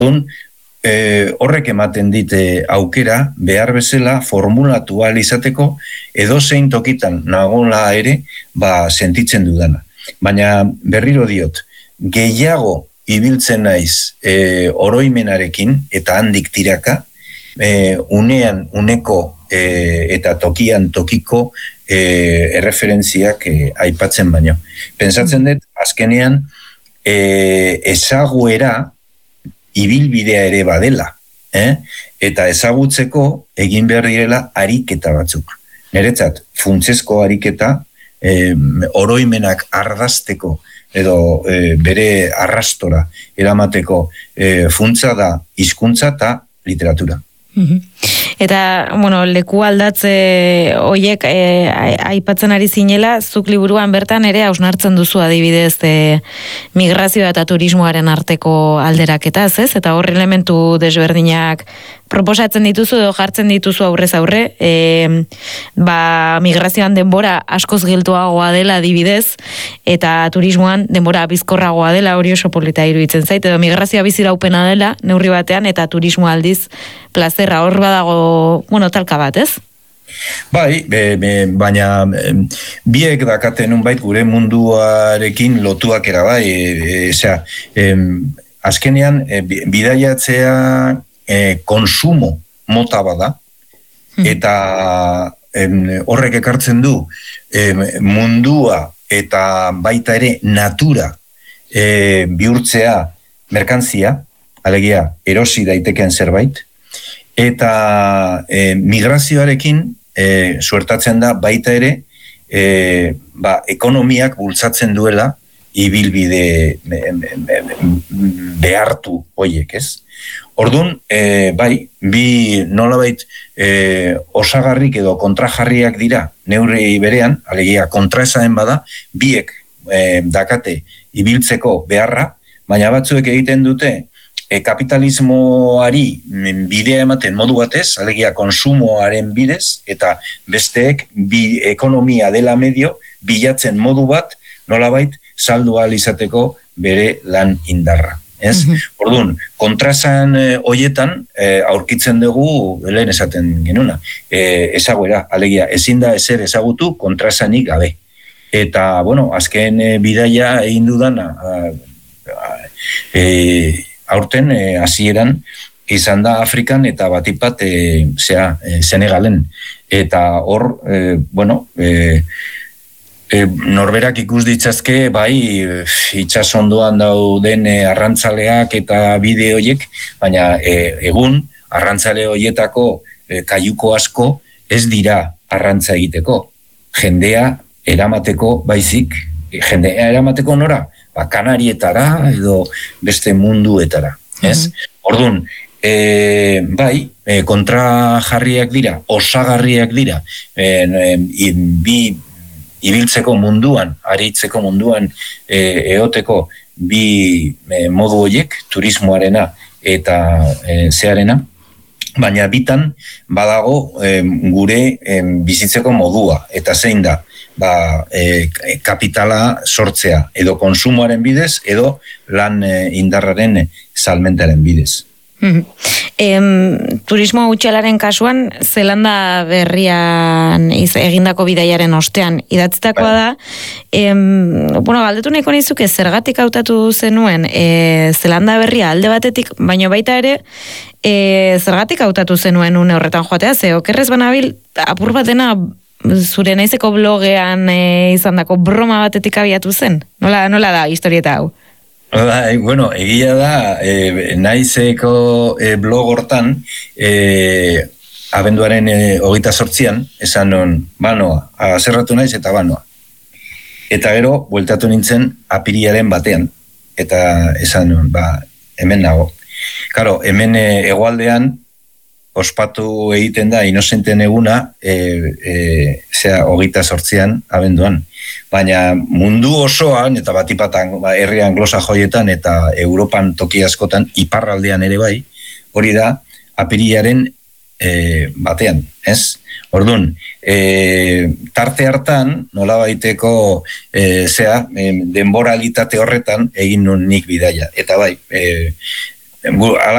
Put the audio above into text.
Horrek ematen dite aukera, behar bezala formulatu ahal izateko, edozein tokitan nagola ere, sentitzen dudana. Baina berriro diot, gehiago ibiltzen naiz oroimenarekin, eta handik tiraka, unean uneko eta tokian tokiko erreferentziak aipatzen baino. Pentsatzen dut, azkenean, ezaguera ibilbidea ere badela, eta ezagutzeko egin behar direla ariketa batzuk. Niretzat, funtsezko ariketa, oroimenak ardazteko edo bere arrastora eramateko funtsa da hizkuntza eta literatura. Eta, leku aldatze hoiek aipatzen ari zinela, zuk liburuan bertan ere hausnartzen duzu adibidez migrazioa eta turismoaren arteko alderaketaz, ez? Eta hor elementu desberdinak proposatzen dituzu edo jartzen dituzu aurrez aurre, migrazioan denbora askoz giltuagoa dela adibidez, eta turismoan denbora bizkorragoa dela, hori oso polita iruditzen zait, edo migrazioa biziraupena dela, neurri batean, eta turismo aldiz plazerra, hor badago, talka bat, ez? Bai, baina biek dakaten unbait gure munduarekin lotuak era bai, azkenean bidaiatzea konsumo mota bada, eta horrek ekartzen du mundua eta baita ere natura bihurtzea merkantzia, alegia erosi daiteken zerbait, eta migrazioarekin suertatzen da baita ere ekonomiak bultzatzen duela ibilbide behartu hoiek, ez? Orduan, bi nolabait osagarrik edo kontrajarriak dira neurri berean, alegia kontraesaen bada, biek dakate ibiltzeko beharra, baina batzuek egiten dute kapitalismoari bidea ematen modu batez, alegia konsumoaren bidez, eta besteek bi ekonomia dela medio bilatzen modu bat, nolabait saldu ahal izateko bere lan indarra. Ez? Orduan, kontrasan hoietan aurkitzen dugu, lehen esaten genuna, ezaguera, alegia, ezin da ezer ezagutu kontrasanik gabe. Eta, azken bidaia egin dudana, aurten hasieran izan da Afrikan eta batipat Senegalen. Eta hor, norberak ikus ditzazke, itsasondoan dauden arrantzaleak eta bideoiek, baina egun arrantzale hoietako kaiuko asko ez dira arrantza egiteko. Jendea eramateko baizik, jendea eramateko nora? Kanarietara edo beste munduetara. Orduan, kontrajarriak dira, osagarriak dira, ibiltzeko munduan, aritzeko munduan eoteko bi modu horiek, turismoarena eta zearena, baina bitan badago gure bizitzeko modua, eta zein da, kapitala sortzea, edo konsumoaren bidez, edo lan indarraren salmentaren bidez. Turismo hutsalaren kasuan, Zelanda berrian egindako bidaiaren ostean idatzitakoa da, galdetu nahiko nizuke zergatik hautatu zenuen Zelanda berria alde batetik, baina baita ere zergatik hautatu zenuen une horretan joatea, ze okerrez banabil apur batena zure naizeko blogean izandako broma batetik abiatu zen? Nola da historieta hau? Egia da, naizeko blog hortan, abenduaren 28an, esan non, zerratu naiz eta banoa. Eta gero, bueltatu nintzen apiriaren batean, eta esan non, hemen nago. Karo, hemen hegoaldean, ospatu egiten da inosenten eguna 28an abenduan. Baina mundu osoan, eta batipatan herri anglosajoietan eta Europan toki askotan, iparraldean ere bai, hori da apirilaren batean, ez? Orduan, tarte hartan, nola baiteko denboralitate horretan egin nun nik bidaia. Eta bai, ala